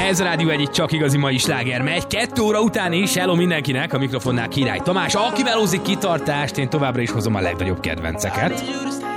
Ez a Rádió Egy, csak igazi mai sláger megy. 2 óra után is, hello mindenkinek, a mikrofonnál Király Tamás. Aki melózik kitartást, én továbbra is hozom a legnagyobb kedvenceket.